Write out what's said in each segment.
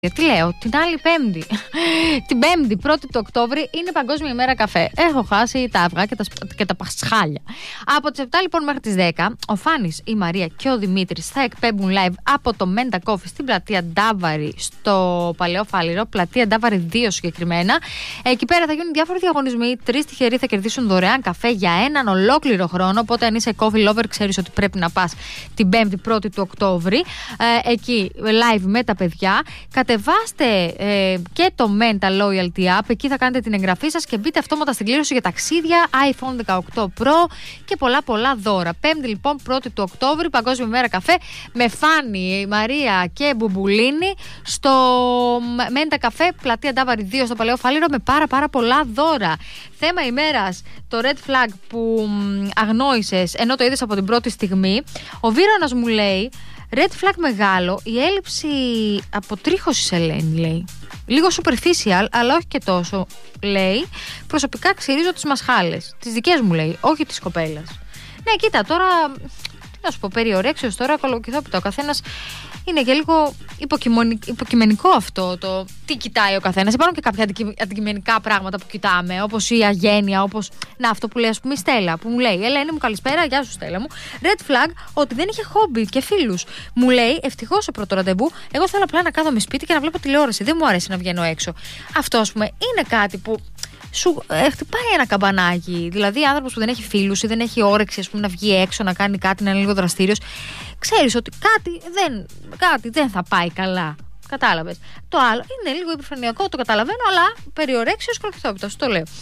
Γιατί λέω, την άλλη Πέμπτη, την Πέμπτη, 1η του Οκτώβρη, είναι Παγκόσμια ημέρα καφέ. Έχω χάσει τα αυγά και τα πασχάλια. Από τις 7 λοιπόν μέχρι τις 10, ο Φάνης, η Μαρία και ο Δημήτρης θα εκπέμπουν live από το Μέντα Κόφι στην πλατεία Ντάβαρη, στο Παλαιό Φάληρο, πλατεία Ντάβαρη 2 συγκεκριμένα. Εκεί πέρα θα γίνουν διάφοροι διαγωνισμοί. 3 τυχεροί θα κερδίσουν δωρεάν καφέ για έναν ολόκληρο χρόνο. Οπότε, αν είσαι coffee lover, ξέρεις ότι πρέπει να πας την 5η 1η του Οκτώβρη. Εκεί live με τα παιδιά. Κατεβάστε και το Menta Loyalty App, εκεί θα κάνετε την εγγραφή σας και μπείτε αυτόματα στην κλήρωση για ταξίδια, iPhone 18 Pro και πολλά δώρα. 5η λοιπόν 1η του Οκτώβρη, Παγκόσμια ημέρα καφέ, με Φάνη, Μαρία και Μπουμπουλίνη στο Menta Καφέ, πλατεία Ντάβαρη 2 στο Παλαιό Φάληρο, με πάρα πολλά δώρα. Θέμα ημέρας, το red flag που αγνόησες ενώ το είδες από την πρώτη στιγμή. Ο Βίρονας μου λέει: red flag μεγάλο, η έλλειψη αποτρίχωσης, Ελένη, λέει. Λίγο superficial, αλλά όχι και τόσο, λέει. Προσωπικά ξυρίζω τις μασχάλες. Τις δικές μου, λέει, όχι της κοπέλας. Ναι, κοίτα, τώρα, τι να σου πω, περί ορέξεως τώρα, κολοκυθόπιτα. Ο καθένας είναι και λίγο υποκειμενικό αυτό το τι κοιτάει ο καθένας. Υπάρχουν και κάποια αντικειμενικά πράγματα που κοιτάμε, όπως η αγένεια, όπως αυτό που λέει, ας πούμε, η Στέλλα, που μου λέει: Ελένη μου, καλησπέρα, γεια σου Στέλλα μου. Red flag, ότι δεν είχε χόμπι και φίλους. Μου λέει: ευτυχώς σε πρώτο ραντεβού, εγώ θέλω απλά να κάθομαι σπίτι και να βλέπω τηλεόραση. Δεν μου αρέσει να βγαίνω έξω. Αυτό, ας πούμε, είναι κάτι που σου χτυπάει ένα καμπανάκι. Δηλαδή, άνθρωπος που δεν έχει φίλους ή δεν έχει όρεξη, ας πούμε, να βγει έξω, να κάνει κάτι, να είναι λίγο δραστήριος, ξέρεις ότι κάτι δεν θα πάει καλά. Κατάλαβες. Το άλλο είναι λίγο επιφανειακό, το καταλαβαίνω, αλλά περιορέξιος κολοκυθόπιτος, το λέω.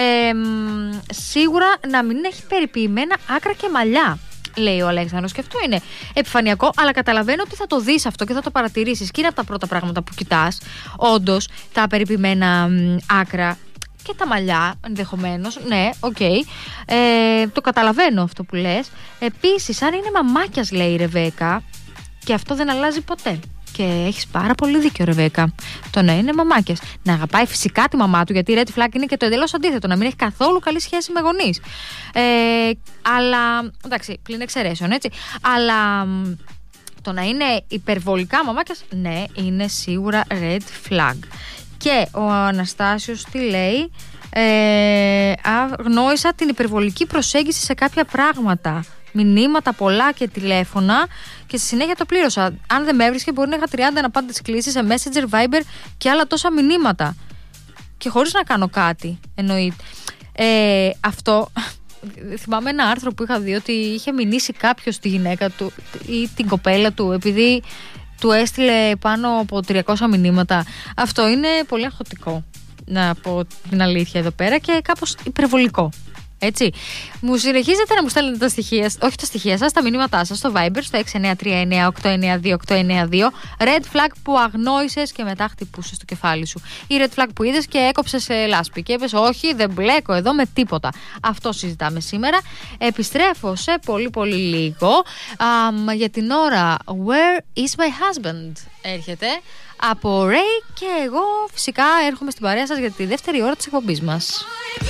Σίγουρα να μην έχει περιποιημένα άκρα και μαλλιά, λέει ο Αλέξανδρος, και αυτό είναι επιφανειακό, αλλά καταλαβαίνω ότι θα το δεις αυτό και θα το παρατηρήσεις. Και είναι από τα πρώτα πράγματα που κοιτάς, όντως, τα περιποιημένα άκρα και τα μαλλιά, ενδεχομένως. Ναι, οκ. Το καταλαβαίνω αυτό που λες. Επίσης, αν είναι μαμάκιας, λέει η Ρεβέκα, και αυτό δεν αλλάζει ποτέ. Και έχεις πάρα πολύ δίκιο, Ρεβέκα. Το να είναι μαμάκιας, να αγαπάει φυσικά τη μαμά του, γιατί η red flag είναι και το εντελώς αντίθετο, να μην έχει καθόλου καλή σχέση με γονείς. Αλλά, εντάξει, πλην εξαιρέσεων, έτσι. Αλλά το να είναι υπερβολικά μαμάκιας, ναι, είναι σίγουρα red flag. Και ο Αναστάσιος τι λέει? Αγνόησα την υπερβολική προσέγγιση σε κάποια πράγματα. Μηνύματα πολλά και τηλέφωνα και στη συνέχεια το πλήρωσα. Αν δεν με έβρισκε, μπορεί να είχα 30 αναπάντητες κλήσεις σε Messenger, Viber και άλλα τόσα μηνύματα. Και χωρίς να κάνω κάτι, εννοείται. Αυτό. Θυμάμαι ένα άρθρο που είχα δει ότι είχε μηνύσει κάποιος τη γυναίκα του ή την κοπέλα του επειδή του έστειλε πάνω από 300 μηνύματα. Αυτό είναι πολύ αγχωτικό, να πω την αλήθεια εδώ πέρα, και κάπως υπερβολικό. Έτσι. Μου συνεχίζετε να μου στέλνετε τα στοιχεία, όχι τα στοιχεία σας, τα μηνύματά σας στο Viber, στο 6939892892. Red flag που αγνόησες και μετά χτυπούσες το κεφάλι σου. Ή red flag που είδες και έκοψες λάσπη και είπες: όχι, δεν μπλέκω εδώ με τίποτα. Αυτό συζητάμε σήμερα. Επιστρέφω σε πολύ λίγο. Για την ώρα, Where is my husband? Έρχεται από Ray και εγώ φυσικά έρχομαι στην παρέα σας για τη δεύτερη ώρα της εκπομπής μας.